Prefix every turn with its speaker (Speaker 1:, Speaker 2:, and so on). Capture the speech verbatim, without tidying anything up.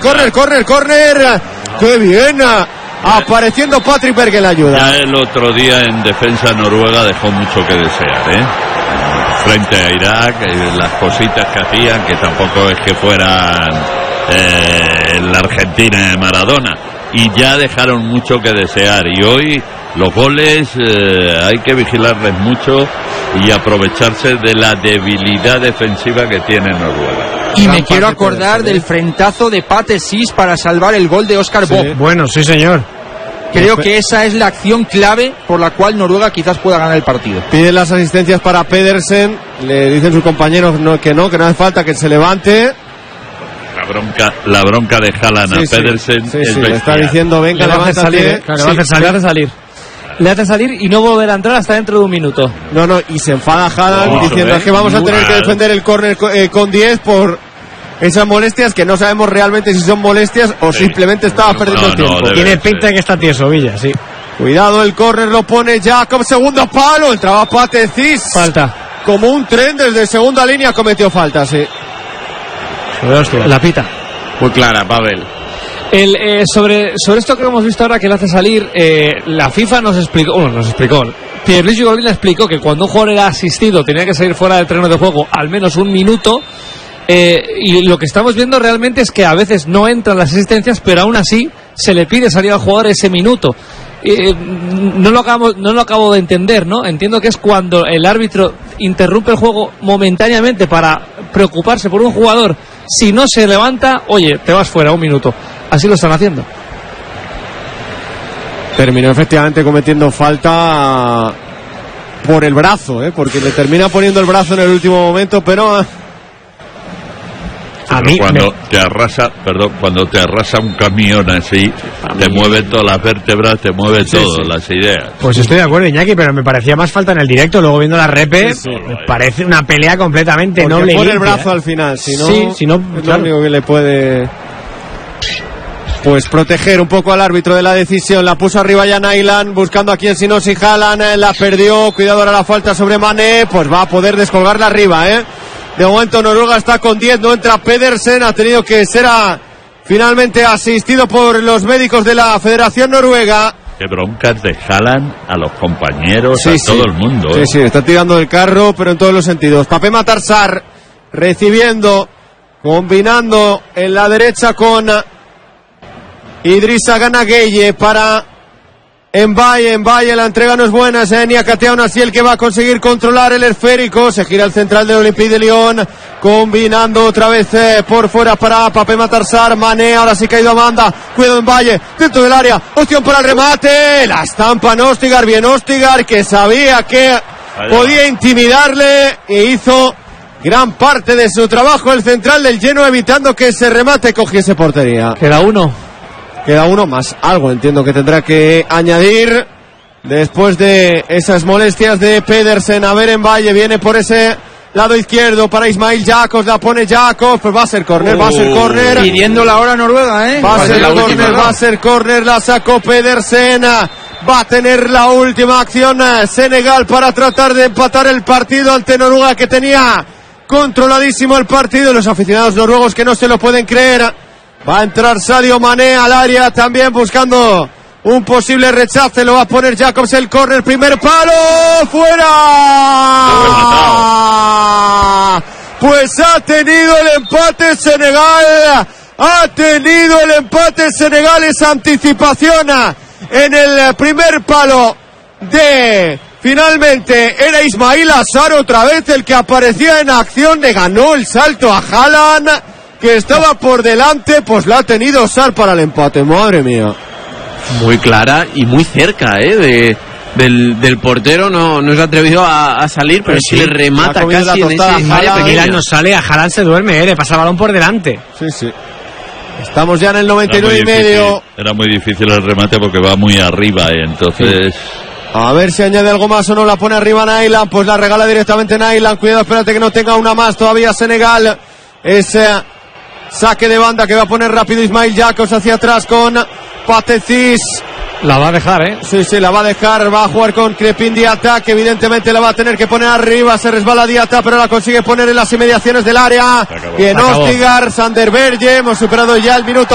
Speaker 1: córner, córner, córner. ¡Qué bien! Apareciendo Patrick Berg en la ayuda.
Speaker 2: Ya el otro día en defensa Noruega dejó mucho que desear, ¿eh? Frente a Irak, las cositas que hacían, que tampoco es que fueran eh, la Argentina de Maradona, y ya dejaron mucho que desear. Y hoy los goles eh, hay que vigilarles mucho y aprovecharse de la debilidad defensiva que tiene Noruega.
Speaker 3: Y me quiero acordar del frentazo de Pate Sis para salvar el gol de Oscar
Speaker 4: sí.
Speaker 3: Bob.
Speaker 4: Bueno, sí señor.
Speaker 3: Creo que esa es la acción clave por la cual Noruega quizás pueda ganar el partido.
Speaker 1: Piden las asistencias para Pedersen. Le dicen sus compañeros no, que no, que no hace falta que se levante.
Speaker 2: La bronca, la bronca de Haaland sí, a Pedersen
Speaker 1: sí, sí,
Speaker 2: es
Speaker 1: sí, le está diciendo, venga,
Speaker 4: le va a hacer salir, ¿eh?
Speaker 1: Claro,
Speaker 4: sí, le va a hacer salir. Le hace salir. Le hace salir y no volver a entrar hasta dentro de un minuto.
Speaker 1: No, no, y se enfada Haaland no, diciendo es que vamos a tener que defender el córner eh, con diez por esas molestias que no sabemos realmente si son molestias o sí. simplemente estaba no, perdiendo
Speaker 2: no,
Speaker 1: el tiempo.
Speaker 2: No,
Speaker 4: Tiene pinta
Speaker 2: ser.
Speaker 4: de que está tieso, Villa, sí.
Speaker 1: Cuidado, el córner lo pone Jacob, segundo palo, entraba Pate Cis.
Speaker 4: Falta.
Speaker 1: Como un tren desde segunda línea cometió falta, sí.
Speaker 4: Hostia. La pita.
Speaker 5: Muy clara, Pavel.
Speaker 6: El, eh, sobre, sobre esto que hemos visto ahora que le hace salir, eh, la FIFA nos explicó, bueno, nos explicó, Pierluigi Golini explicó que cuando un jugador era asistido tenía que salir fuera del terreno de juego al menos un minuto, eh, y lo que estamos viendo realmente es que a veces no entran las asistencias, pero aún así se le pide salir al jugador ese minuto. Eh, no lo acabo, no lo acabo de entender, ¿no? Entiendo que es cuando el árbitro interrumpe el juego momentáneamente para preocuparse por un jugador. Si no se levanta, oye, te vas fuera un minuto. Así lo están haciendo.
Speaker 1: Terminó efectivamente cometiendo falta por el brazo, ¿eh? Porque le termina poniendo el brazo en el último momento, pero
Speaker 2: a mí cuando me... te arrasa, perdón, cuando te arrasa un camión así, a te mí... mueve todas las vértebras, te mueve sí, todo, sí. las ideas.
Speaker 4: Pues estoy de acuerdo, Iñaki, pero me parecía más falta en el directo, luego viendo la repe, sí, sí. me parece una pelea completamente
Speaker 1: porque
Speaker 4: noble.
Speaker 1: Pone el brazo ¿eh? al final, si no,
Speaker 4: sí, si no
Speaker 1: es
Speaker 4: claro.
Speaker 1: lo único que le puede pues proteger un poco al árbitro de la decisión. La puso arriba ya Nyland, buscando a quien si no, si Haaland la perdió, cuidado ahora la falta sobre Mané, pues va a poder descolgarla arriba, eh. De momento Noruega está con diez, no entra Pedersen, ha tenido que ser a, finalmente asistido por los médicos de la Federación Noruega.
Speaker 2: Qué broncas de Haaland a los compañeros,
Speaker 1: sí,
Speaker 2: a
Speaker 1: sí.
Speaker 2: todo el mundo.
Speaker 1: Sí,
Speaker 2: ¿eh?
Speaker 1: sí, está tirando del carro, pero en todos los sentidos. Pape Matar Sarr recibiendo, combinando en la derecha con Idrissa Gana Gueye para Mbaye, Mbaye, la entrega no es buena, es Niakatea aún así el que va a conseguir controlar el esférico, se gira el central del Olympique de Lyon, combinando otra vez eh, por fuera para Pape Matar Sarr, Mané, ahora sí que ha ido Amanda, cuidado Mbaye, dentro del área, opción para el remate, la estampa Nostigar, bien Nostigar, que sabía que Allá. podía intimidarle e hizo gran parte de su trabajo el central del Genoa, evitando que ese remate cogiese portería.
Speaker 6: Queda uno.
Speaker 1: Queda uno más, algo entiendo que tendrá que añadir después de esas molestias de Pedersen. A ver, en Valle viene por ese lado izquierdo para Ismail Jakobs, la pone Jakobs, pues va a ser córner, oh, va a ser córner.
Speaker 3: Pidiendo la hora Noruega, ¿eh?
Speaker 1: Va a ser córner, va a ser córner, la sacó Pedersen. Va a tener la última acción Senegal para tratar de empatar el partido ante Noruega, que tenía controladísimo el partido. Los aficionados noruegos que no se lo pueden creer. Va a entrar Sadio Mané al área también buscando un posible rechace. Lo va a poner Jakobs, el córner, primer palo, fuera. Pues ha tenido el empate Senegal. Ha tenido el empate Senegal. Esa anticipación en el primer palo de... Finalmente era Ismail Assar otra vez el que aparecía en acción. Le ganó el salto a Haaland, que estaba por delante, pues la ha tenido Assar para el empate, madre mía.
Speaker 5: Muy clara y muy cerca, ¿eh? De, del, del portero, no, no se ha atrevido a, a salir, pero, pero sí, sí le remata casi en ese área pequeña.
Speaker 4: No sale, a Haaland se duerme, ¿eh? Le pasa el balón por delante.
Speaker 1: Sí, sí. Estamos ya en el noventa y nueve y medio.
Speaker 2: Era muy difícil el remate porque va muy arriba, ¿eh? Entonces... Sí.
Speaker 1: A ver si añade algo más o no, la pone arriba Nyland, pues la regala directamente Nyland. Cuidado, espérate que no tenga una más todavía Senegal. Ese saque de banda que va a poner rápido Ismail Jakobs hacia atrás con Pate Cis.
Speaker 4: La va a dejar, ¿eh?
Speaker 1: Sí, sí, la va a dejar. Va a jugar con Crepin Diatta, que evidentemente la va a tener que poner arriba. Se resbala Diatta, pero la consigue poner en las inmediaciones del área. Bien, Ostigar, Sander Berge. Hemos superado ya el minuto